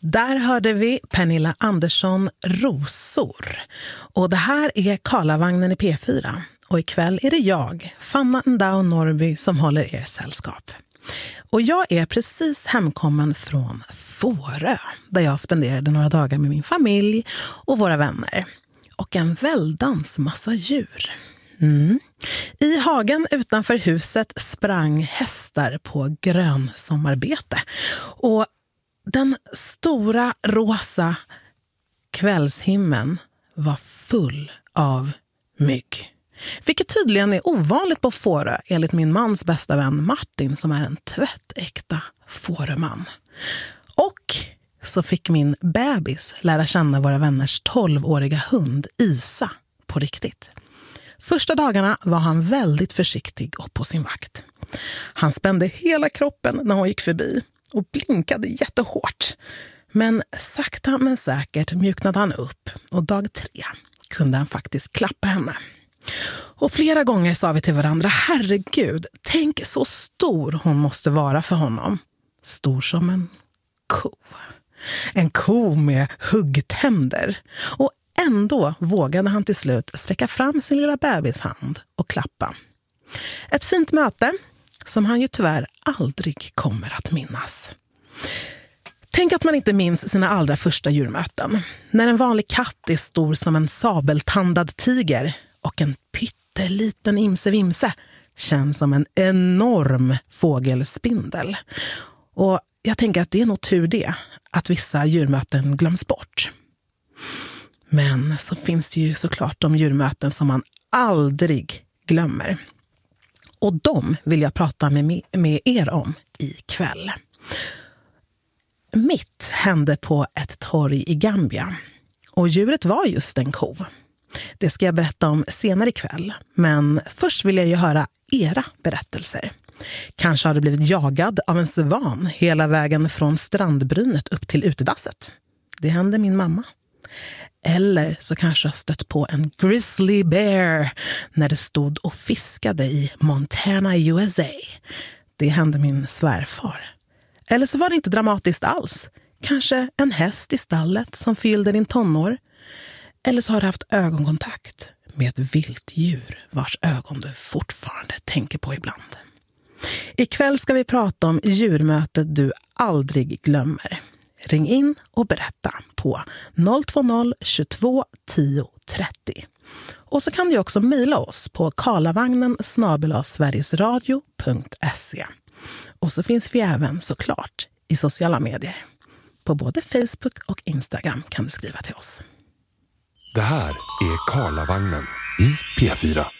Där hörde vi Pernilla Andersson Rosor. Och det här är Karlavagnen i P4. Och ikväll är det jag, Fanna Ndao Norby, som håller er sällskap. Och jag är precis hemkommen från Fårö, där jag spenderade några dagar med min familj och våra vänner. Och en väldans massa djur. I hagen utanför huset sprang hästar på grönsommarbete. Och den stora rosa kvällshimmen var full av mygg. Vilket tydligen är ovanligt på Fårö, enligt min mans bästa vän Martin, som är en tvättäkta Fåröman. Och så fick min bebis lära känna våra vänners 12-åriga hund Isa på riktigt. Första dagarna var han väldigt försiktig och på sin vakt. Han spände hela kroppen när hon gick förbi och blinkade jättehårt. Men sakta men säkert mjuknade han upp och dag 3 kunde han faktiskt klappa henne. Och flera gånger sa vi till varandra: herregud, tänk så stor hon måste vara för honom. Stor som en ko. En ko med huggtänder. Och ändå vågade han till slut sträcka fram sin lilla bebishand och klappa. Ett fint möte som han ju tyvärr aldrig kommer att minnas. Tänk att man inte minns sina allra första djurmöten. När en vanlig katt är stor som en sabeltandad tiger och en pytteliten imse-vimse känns som en enorm fågelspindel. Och jag tänker att det är nog tur det, att vissa djurmöten glöms bort. Men så finns det ju såklart de djurmöten som man aldrig glömmer. Och de vill jag prata med er om ikväll. Mitt hände på ett torg i Gambia. Och djuret var just en ko. Det ska jag berätta om senare ikväll. Men först vill jag ju höra era berättelser. Kanske har du blivit jagad av en svan hela vägen från strandbrynet upp till utedasset. Det hände min mamma. Eller så kanske jag stött på en grizzly bear när det stod och fiskade i Montana, USA. Det hände min svärfar. Eller så var det inte dramatiskt alls. Kanske en häst i stallet som fyllde din tonår. Eller så har du haft ögonkontakt med ett vilt djur vars ögon du fortfarande tänker på ibland. Ikväll ska vi prata om djurmötet du aldrig glömmer. Ring in och berätta på 020 22 10 30. Och så kan du också mejla oss på karlavagnen@sverigesradio.se. Och så finns vi även såklart i sociala medier. På både Facebook och Instagram kan du skriva till oss. Det här är Karlavagnen i P4.